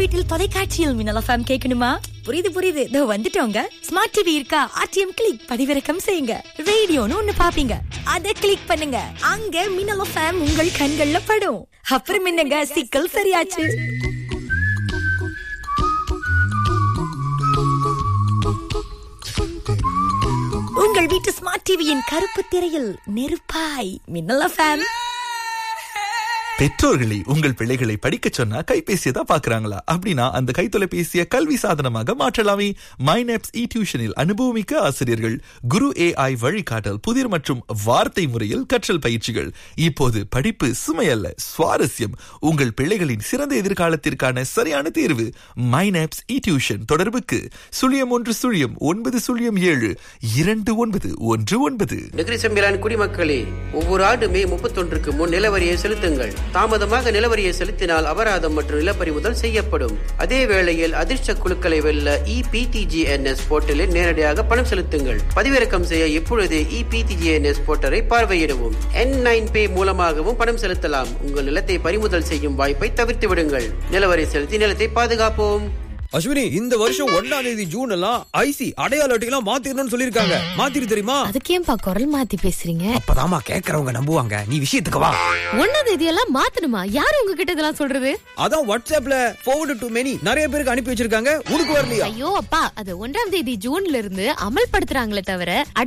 வீட்டில் தொலைக்காட்சியில் மின்னல் எஃப்எம் கேட்கணுமா? புரியுது இதோ வந்துட்டோங்க. ஸ்மார்ட் டிவி இருக்கா? ஆர்டிஎம் கிளிக் பதிவிறக்கம் செய்யுங்க. ரேடியோன்னு ஒண்ணு பாப்பீங்க, அத கிளிக் பண்ணுங்க. அங்க மின்னல் எஃப்எம் உங்கள் கண்கள்ல படும். அப்புறம் என்னங்க, சிக்கல் சரியாச்சு. உங்கள் வீட்டு ஸ்மார்ட் டிவியின் கருப்பு திரையில் நெருப்பாய் மின்னல் எஃப்எம். பெற்றோர்களை உங்கள் பிள்ளைகளை படிக்க சொன்னா கைபேசியை தான் பாக்குறாங்களா? அப்படின்னா அந்த கைத்தொலைபேசியை கல்வி சாதனமாக மாற்றலாமே. மைனப்ஸ் டியூஷனில் அனுபவமிக்க ஆசிரியர்கள், குரு AI வழிகாட்டல், புதிர் மற்றும் வார்த்தை முறையில் கற்றல் பயிற்சிகள். இப்போது படிப்பு சுமையல்ல, சுவாரஸ்யம். உங்கள் பிள்ளைகளின் சிறந்த எதிர்காலத்திற்கான சரியான தேர்வு மைனப்ஸ் டியூஷன். தொடர்புக்கு 0117292919. நெகிரி செம்பிலான் குடிமக்களே, ஒவ்வொரு ஆண்டு மே 31க்கு முன் நிலவரியை செலுத்துங்கள். தாமதமாக நிலவரியை செலுத்தினால் அபராதம் மற்றும் நிலப்பறிமுதல் செய்யப்படும். அதே வேளையில் அதிர்ஷ்ட குழுக்களை வெல்ல EPTGNS போர்ட்டலில் நேரடியாக பணம் செலுத்துங்கள். பதிவிறக்கம் செய்ய இப்பொழுதே EPTGNS போர்ட்டலை பார்வையிடவும். N9Pay மூலமாகவும் பணம் செலுத்தலாம். உங்கள் நிலத்தை பறிமுதல் செய்யும் வாய்ப்பை தவிர்த்து விடுங்கள். நிலவரி செலுத்தி நிலத்தை பாதுகாப்போம். அஸ்வினி, இந்த வருஷம் 1ஆம் தேதி ஜூன் எல்லாம் ஐசி அடையாள அட்டையெல்லாம் மாத்திரணும்னு சொல்லிருக்காங்க. மாத்திரு தெரியுமா? அதுக்கேன்பா குரல் மாத்தி பேசுறீங்க? அப்பதாமா கேக்குறவங்க நம்புவாங்க. நீ விஷயத்துக்கு வா. 1ஆம் தேதி எல்லாம் மாத்தணுமா? யாரு உங்ககிட்ட இதெல்லாம் சொல்றது? அதான் வாட்ஸ்அப்ல forward to many நிறைய பேருக்கு அனுப்பி வச்சிருக்காங்க. உனக்கு வரலையா? ஐயோ அப்பா, அது 1ஆம் தேதி ஜூன்ல இருந்து அமல்படுத்துறாங்களே தவிர